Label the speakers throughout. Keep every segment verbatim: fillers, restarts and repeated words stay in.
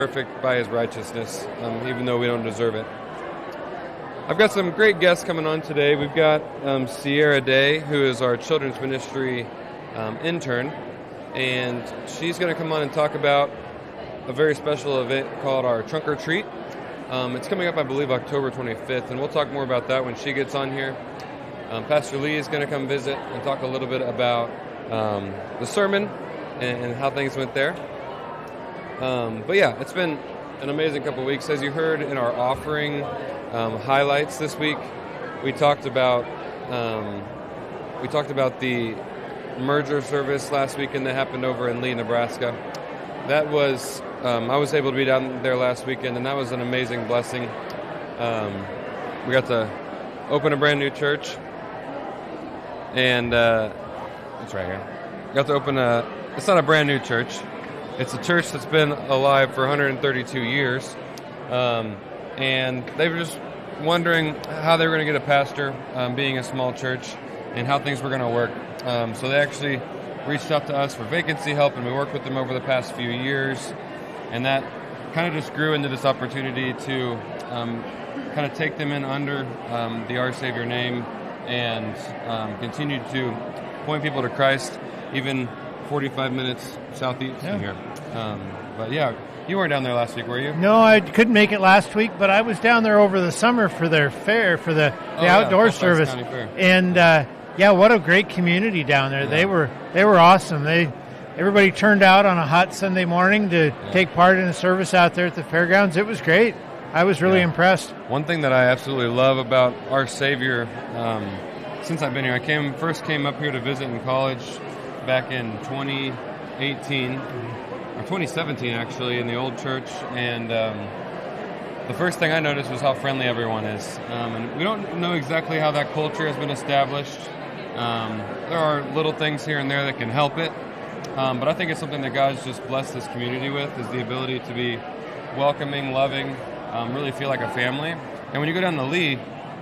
Speaker 1: perfect by his righteousness, um, even though we don't deserve it. I've got some great guests coming on today. We've got um, Sierra Day, who is our children's ministry um, intern, and she's going to come on and talk about a very special event called our Trunk or Treat. Um, it's coming up, I believe, October twenty-fifth, and we'll talk more about that when she gets on here. Um, Pastor Lee is going to come visit and talk a little bit about um, the sermon and, and how things went there. Um, but yeah, it's been an amazing couple of weeks. As you heard in our offering um, highlights this week, we talked about um, we talked about the merger service last weekend that happened over in Lee, Nebraska. That was um, I was able to be down there last weekend, and that was an amazing blessing. Um, we got to open a brand new church, and uh, it's right here. We got to open a. It's not a brand new church. It's a church that's been alive for one hundred thirty-two years, um, and they were just wondering how they were going to get a pastor, um, being a small church, and how things were going to work. Um, so they actually reached out to us for vacancy help, and we worked with them over the past few years, and that kind of just grew into this opportunity to um, kind of take them in under um, the Our Savior name and um, continue to point people to Christ, even forty-five minutes southeast
Speaker 2: yeah.
Speaker 1: from here. Um, but yeah, you weren't down there last week, were you?
Speaker 2: No, I couldn't make it last week, but I was down there over the summer for their fair, for the, the
Speaker 1: oh,
Speaker 2: outdoor
Speaker 1: yeah,
Speaker 2: service.
Speaker 1: County Fair.
Speaker 2: And uh, yeah, what a great community down there. Yeah. They were they were awesome. They everybody turned out on a hot Sunday morning to yeah. take part in a service out there at the fairgrounds. It was great. I was really yeah. impressed.
Speaker 1: One thing that I absolutely love about Our Savior, um, since I've been here, I came first came up here to visit in college back in twenty eighteen, or twenty seventeen actually, in the old church, and um, the first thing I noticed was how friendly everyone is. Um, and we don't know exactly how that culture has been established. Um, there are little things here and there that can help it, um, but I think it's something that God's just blessed this community with, is the ability to be welcoming, loving, um, really feel like a family. And when you go down to Lee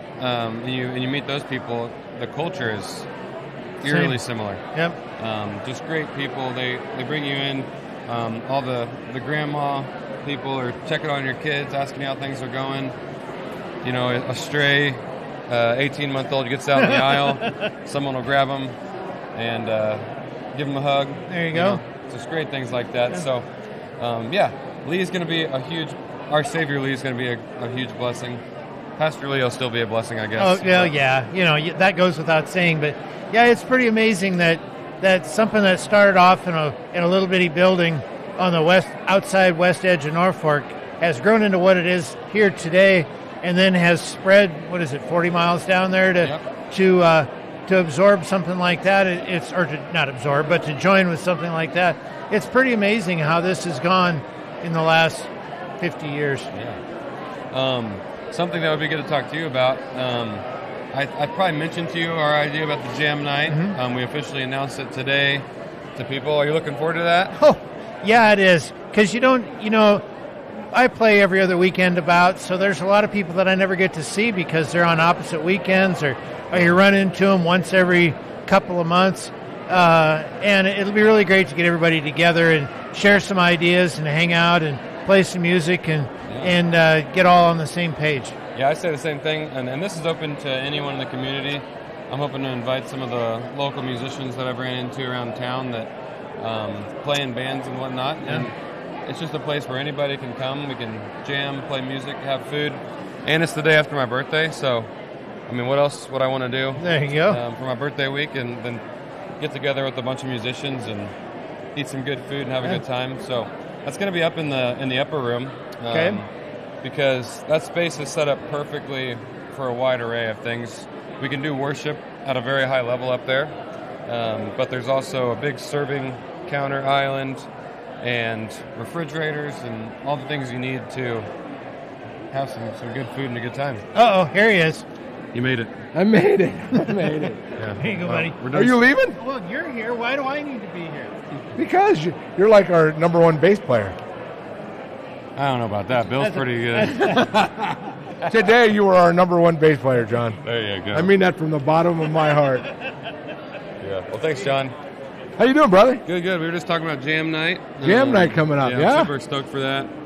Speaker 1: um, and you and you meet those people, the culture is eerily Same. similar.
Speaker 2: Yep.
Speaker 1: Um, just great people. They they bring you in. Um, all the, the grandma people are checking on your kids, asking you how things are going. You know, a stray eighteen-month-old gets out in the aisle, someone will grab them and uh, give them a hug.
Speaker 2: There you,
Speaker 1: you
Speaker 2: go.
Speaker 1: Know, just great things like that.
Speaker 2: Yeah.
Speaker 1: So, um, yeah, Lee is going to be a huge. Our Savior Lee is going to be a, a huge blessing. Pastor Lee will still be a blessing, I guess.
Speaker 2: Oh, well, yeah. You know, that goes without saying, but yeah, it's pretty amazing that. That's something that started off in a in a little bitty building on the west outside west edge of Norfolk has grown into what it is here today, and then has spread. What is it, forty miles down there to
Speaker 1: yep.
Speaker 2: to uh, to absorb something like that? It, it's or to not absorb, but to join with something like that. It's pretty amazing how this has gone in the last fifty years.
Speaker 1: Yeah. Um, something that would be good to talk to you about. Um, I, I probably mentioned to you our idea about the Jam Night.
Speaker 2: Mm-hmm.
Speaker 1: Um, we officially announced it today to people. Are you looking forward to that?
Speaker 2: Oh, yeah, it is. Because you don't, you know, I play every other weekend about, so there's a lot of people that I never get to see because they're on opposite weekends, or, or you run into them once every couple of months. Uh, and it'll be really great to get everybody together and share some ideas and hang out and play some music and, yeah. and uh, get all on the same page.
Speaker 1: Yeah, I say the same thing, and, and this is open to anyone in the community. I'm hoping to invite some of the local musicians that I've ran into around town that um, play in bands and whatnot,
Speaker 2: yeah.
Speaker 1: and it's just a place where anybody can come. We can jam, play music, have food, and it's the day after my birthday, so, I mean, what else would I want to do?
Speaker 2: There you go.
Speaker 1: Um, for my birthday week, and then get together with a bunch of musicians and eat some good food and have
Speaker 2: yeah.
Speaker 1: a good time. So that's going to be up in the in the upper room. Um,
Speaker 2: okay.
Speaker 1: Because that space is set up perfectly for a wide array of things. We can do worship at a very high level up there, um, but there's also a big serving counter island and refrigerators and all the things you need to have some, some good food and a good time.
Speaker 2: Uh-oh, here he is.
Speaker 1: You made it.
Speaker 3: I made it. I made it.
Speaker 1: Yeah.
Speaker 2: Here you go,
Speaker 1: well,
Speaker 2: buddy.
Speaker 3: Are you leaving?
Speaker 2: Well, you're here. Why do I need to be here?
Speaker 3: Because you're like our number one bass player.
Speaker 1: I don't know about that. Bill's
Speaker 2: That's
Speaker 1: pretty
Speaker 2: a,
Speaker 1: good.
Speaker 3: Today you were our number one bass player, John.
Speaker 1: There you go.
Speaker 3: I mean that from the bottom of my heart.
Speaker 1: Yeah. Well, thanks, John.
Speaker 3: How you doing, brother?
Speaker 1: Good, good. We were just talking about Jam Night.
Speaker 3: Jam
Speaker 1: um,
Speaker 3: Night coming up,
Speaker 1: yeah?
Speaker 3: yeah?
Speaker 1: I'm super stoked for that.